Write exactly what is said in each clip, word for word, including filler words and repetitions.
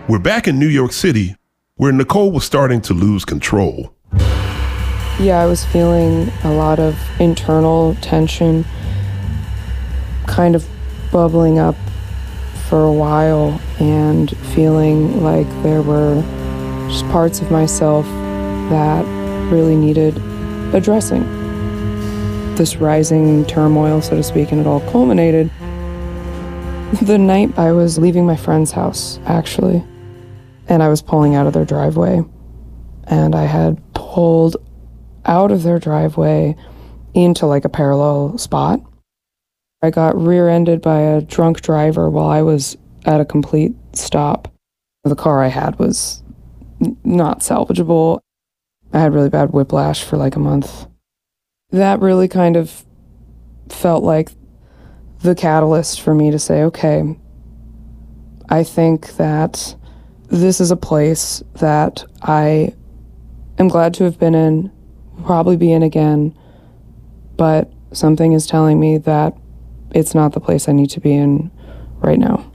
We're back in New York City, where Nicole was starting to lose control. Yeah, I was feeling a lot of internal tension kind of bubbling up for a while, and feeling like there were just parts of myself that really needed addressing. This rising turmoil, so to speak, and it all culminated the night I was leaving my friend's house, actually, and I was pulling out of their driveway, and I had pulled out of their driveway into like a parallel spot. I got rear-ended by a drunk driver while I was at a complete stop. The car I had was n- not salvageable. I had really bad whiplash for like a month. That really kind of felt like the catalyst for me to say, okay, I think that this is a place that I am glad to have been in, will probably be in again, but something is telling me that it's not the place I need to be in right now.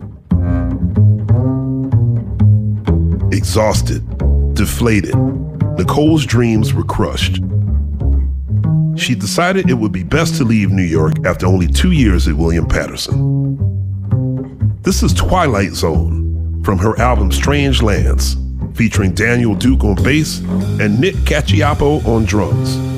Exhausted, deflated, Nicole's dreams were crushed. She decided it would be best to leave New York after only two years at William Patterson. This is Twilight Zone from her album Strange Lands, featuring Daniel Duke on bass and Nick Cacioppo on drums.